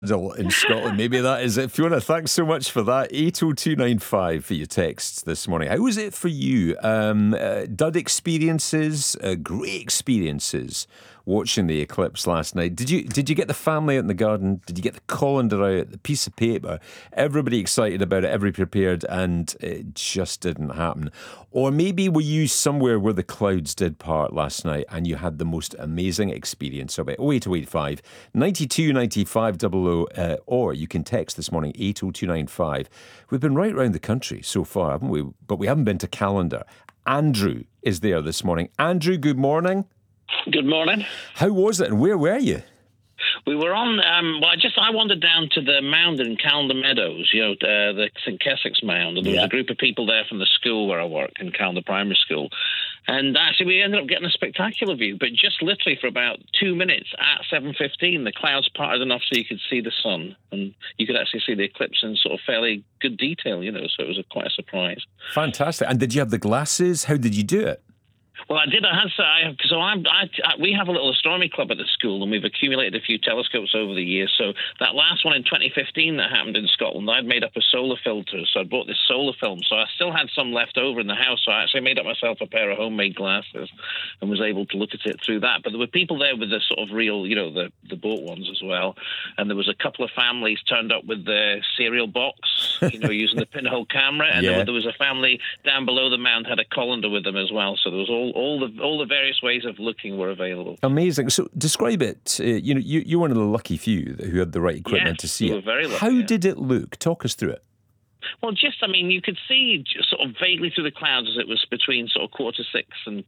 In Scotland. Maybe that is it. Fiona, thanks so much for that. 80295 for your texts this morning. How was it for you? Dud experiences, great experiences watching the eclipse last night. Did you get the family out in the garden? Did you get the colander out, the piece of paper? Everybody excited about it, everybody prepared, and it just didn't happen. Or maybe were you somewhere where the clouds did part last night and you had the most amazing experience of it? 08085 92 95 00, or you can text this morning 80295. We've been right around the country so far, haven't we? But we haven't been to Callander. Andrew is there this morning. Andrew, good morning. Good morning. How was it and where were you? We were on, I wandered down to the mound in Callander Meadows, the St. Keswick's mound, and there was a group of people there from the school where I work, in Callander Primary School. And actually, we ended up getting a spectacular view, but just literally for about 2 minutes at 7:15, the clouds parted enough so you could see the sun, and you could actually see the eclipse in sort of fairly good detail, so it was quite a surprise. Fantastic. And did you have the glasses? How did you do it? Well, I did. We have a little astronomy club at the school, and we've accumulated a few telescopes over the years. So that last one in 2015 that happened in Scotland, I'd made up a solar filter. So I bought this solar film. So I still had some left over in the house. So I actually made up myself a pair of homemade glasses and was able to look at it through that. But there were people there with the sort of real, the bought ones as well. And there was a couple of families turned up with the cereal box, using the pinhole camera. And there was a family down below the mound had a colander with them as well. So there was all the various ways of looking were available. Amazing. So describe it. You're one of the lucky few who had the right equipment to see we were it. very lucky, How did it look? Talk us through it. Well, you could see sort of vaguely through the clouds as it was between sort of 5:45 and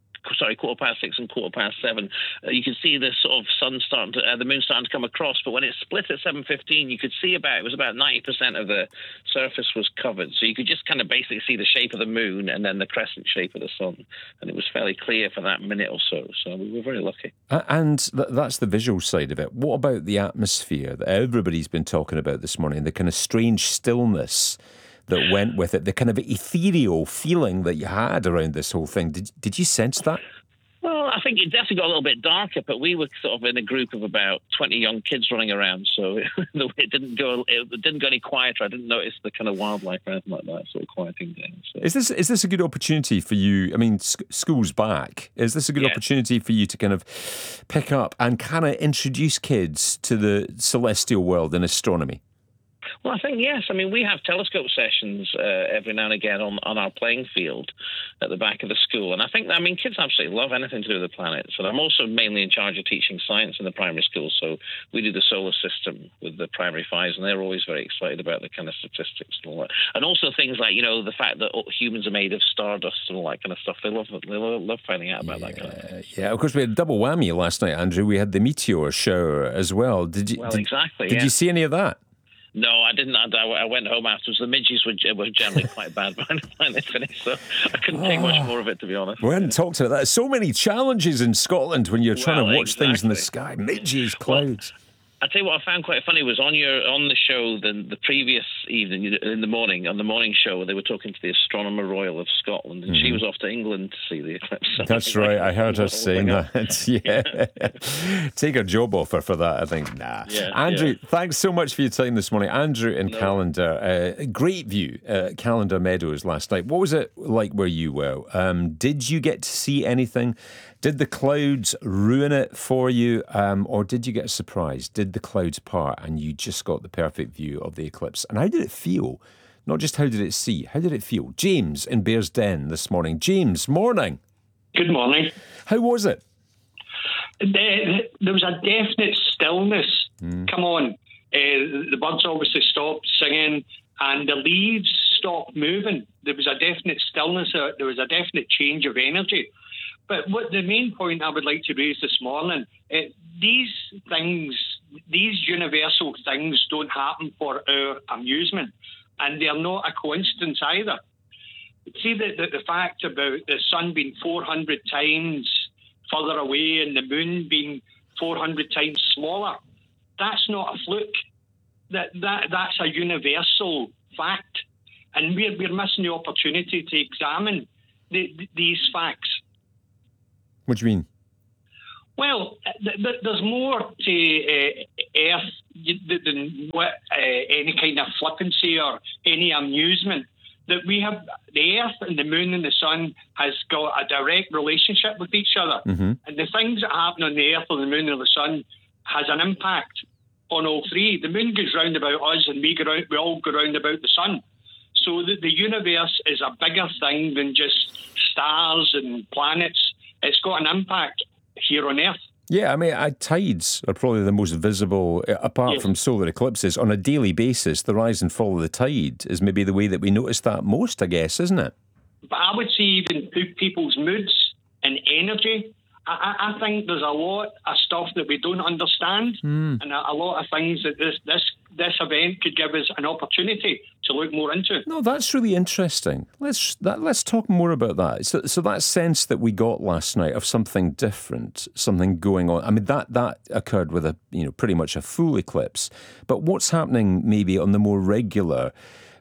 7:15. You could see the sort of the moon starting to come across. But when it split at 7:15, you could see it was about 90% of the surface was covered. So you could just kind of basically see the shape of the moon and then the crescent shape of the sun. And it was fairly clear for that minute or so. So we were very lucky. And that's the visual side of it. What about the atmosphere that everybody's been talking about this morning? The kind of strange stillness that went with it, the kind of ethereal feeling that you had around this whole thing. Did you sense that? Well, I think it definitely got a little bit darker, but we were sort of in a group of about 20 young kids running around, so it didn't go any quieter. I didn't notice the kind of wildlife or anything like that, sort of quieting down. So. Is this a good opportunity for you? I mean, school's back. Is this a good opportunity for you to kind of pick up and kind of introduce kids to the celestial world in astronomy? Well, I think yes. I mean, we have telescope sessions every now and again on our playing field at the back of the school. And I think, kids absolutely love anything to do with the planets. And I'm also mainly in charge of teaching science in the primary school. So we do the solar system with the primary fives, and they're always very excited about the kind of statistics and all that. And also things like, the fact that humans are made of stardust and all that kind of stuff. They love finding out about that kind of thing. Yeah, of course, we had a double whammy last night, Andrew. We had the meteor shower as well. Did you see any of that? No, I didn't. I went home afterwards. The midges were generally quite bad by the time they finished, so I couldn't take much more of it, to be honest. We hadn't talked about that. So many challenges in Scotland when you're trying to watch things in the sky. Midges, clouds. I'll tell you what I found quite funny was on the show the previous evening on the morning show, they were talking to the Astronomer Royal of Scotland, and she was off to England to see the eclipse. That's right. I heard her saying that. Yeah. Take a job offer for that, I think. Nah. Yeah, Andrew, thanks so much for your time this morning. Andrew in Callander. Great view at Callander Meadows last night. What was it like where you were? Did you get to see anything? Did the clouds ruin it for you, or did you get a surprise? Did the clouds part and you just got the perfect view of the eclipse? And how did it feel? Not just how did it see, how did it feel? James in Bearsden this morning. James, morning. Good morning. How was it? There was a definite stillness. Come on. The birds obviously stopped singing and the leaves stopped moving. There was a definite stillness. There was a definite change of energy. But what the main point I would like to raise this morning, these universal things don't happen for our amusement, and they're not a coincidence either. See the fact about the sun being 400 times further away and the moon being 400 times smaller, that's not a fluke. That's a universal fact, and we're missing the opportunity to examine these facts. What do you mean? Well, there's more to Earth than what any kind of flippancy or any amusement. That we have the Earth and the Moon and the Sun has got a direct relationship with each other, and the things that happen on the Earth or the Moon or the Sun has an impact on all three. The Moon goes round about us, and we all go round about the Sun. So the universe is a bigger thing than just stars and planets. It's got an impact here on Earth. Yeah, I mean, tides are probably the most visible, apart from solar eclipses. On a daily basis, the rise and fall of the tide is maybe the way that we notice that most, I guess, isn't it? But I would say even people's moods and energy. I think there's a lot of stuff that we don't understand, and a lot of things that this event could give us an opportunity to look more into. No, that's really interesting. Let's talk more about that. So that sense that we got last night of something different, something going on. I mean, that occurred with pretty much a full eclipse. But what's happening maybe on the more regular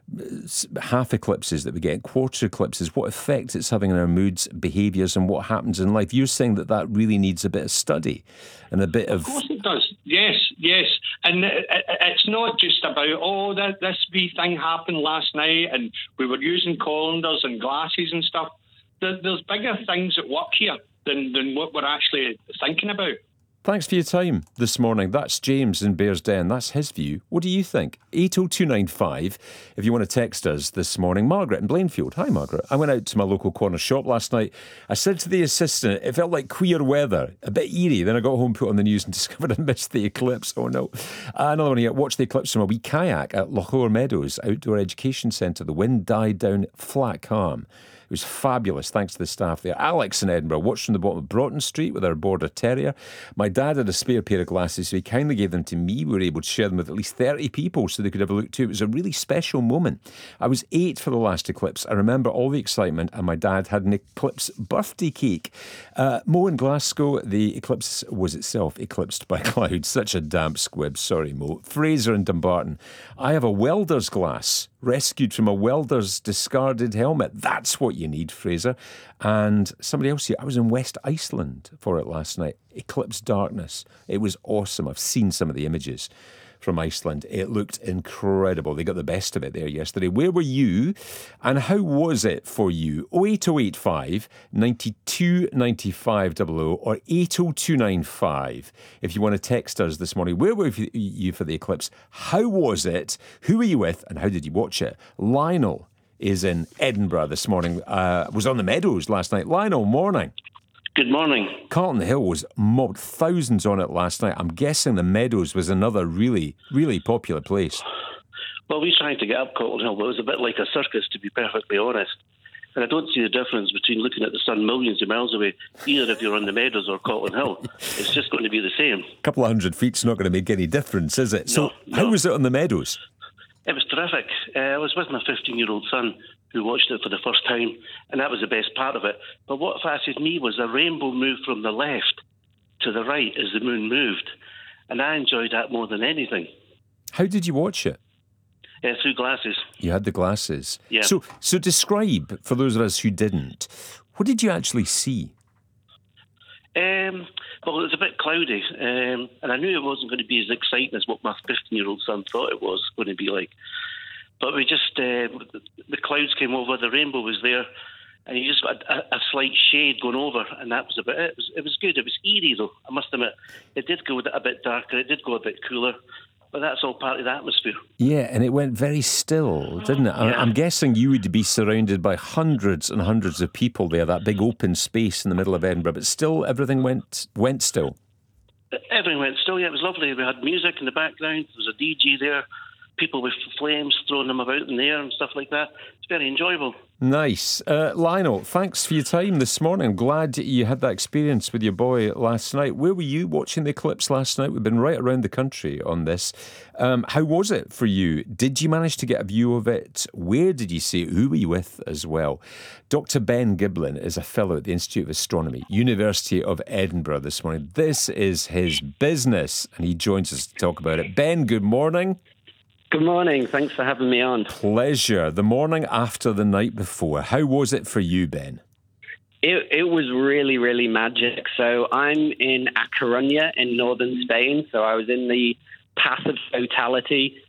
half eclipses that we get, quarter eclipses, what effect it's having on our moods, behaviours, and what happens in life? You're saying that really needs a bit of study and a bit of... Of course it does. Yes. And it's not just about, this wee thing happened last night and we were using colanders and glasses and stuff. There's bigger things at work here than what we're actually thinking about. Thanks for your time this morning. That's James in Bearsden. That's his view. What do you think? 80295 if you want to text us this morning. Margaret in Blainfield. Hi, Margaret. I went out to my local corner shop last night. I said to the assistant, it felt like queer weather, a bit eerie. Then I got home, put on the news and discovered I missed the eclipse. Oh, no. Another one here. Watched the eclipse from a wee kayak at Lochore Meadows Outdoor Education Centre. The wind died down flat calm. It was fabulous, thanks to the staff there. Alex in Edinburgh watched from the bottom of Broughton Street with our border terrier. My dad had a spare pair of glasses, so he kindly gave them to me. We were able to share them with at least 30 people so they could have a look too. It was a really special moment. I was 8 for the last eclipse. I remember all the excitement, and my dad had an eclipse birthday cake. Mo in Glasgow, the eclipse was itself eclipsed by clouds. Such a damp squib. Sorry, Mo. Fraser in Dumbarton. I have a welder's glass rescued from a welder's discarded helmet. That's what you need, Fraser. And somebody else here, I was in West Iceland for it last night. Eclipse darkness. It was awesome. I've seen some of the images from Iceland. It looked incredible. They got the best of it there yesterday. Where were you and how was it for you? 08085 92 95 00 or 80295 if you want to text us this morning. Where were you for the eclipse? How was it? Who were you with and how did you watch it? Lionel is in Edinburgh this morning. Was on the Meadows last night. Lionel, morning. Good morning. Carlton Hill was mobbed, thousands on it last night. I'm guessing the Meadows was another really, really popular place. Well, we tried to get up Carlton Hill, but it was a bit like a circus, to be perfectly honest. And I don't see the difference between looking at the sun millions of miles away, either if you're on the Meadows or Carlton Hill. It's just going to be the same. A couple of 100 feet's not going to make any difference, is it? So how was it on the Meadows? It was terrific. I was with my 15-year-old son who watched it for the first time, and that was the best part of it. But what fascinated me was the rainbow moved from the left to the right as the moon moved, and I enjoyed that more than anything. How did you watch it? Through glasses. You had the glasses. Yeah. So describe, for those of us who didn't, what did you actually see? Well, it was a bit cloudy, and I knew it wasn't going to be as exciting as what my 15-year-old son thought it was going to be like. But we just, the clouds came over, the rainbow was there, and you just got a slight shade going over, and that was about it. It was good. It was eerie, though, I must admit. It did go a bit darker, it did go a bit cooler, but that's all part of the atmosphere. Yeah, and it went very still, didn't it? Yeah. I'm guessing you would be surrounded by hundreds and hundreds of people there, that big open space in the middle of Edinburgh, but still everything went still. Everything went still, yeah, it was lovely. We had music in the background, there was a DJ there, people with flames throwing them about in the air and stuff like that. It's very enjoyable. Nice. Lionel, thanks for your time this morning. I'm glad you had that experience with your boy last night. Where were you watching the eclipse last night? We've been right around the country on this. How was it for you? Did you manage to get a view of it? Where did you see it? Who were you with as well? Dr. Ben Giblin is a fellow at the Institute of Astronomy, University of Edinburgh this morning. This is his business, and he joins us to talk about it. Ben, good morning. Good morning. Thanks for having me on. Pleasure. The morning after the night before. How was it for you, Ben? It was really, really magic. So I'm in A Coruña in northern Spain. So I was in the Pass of Totality.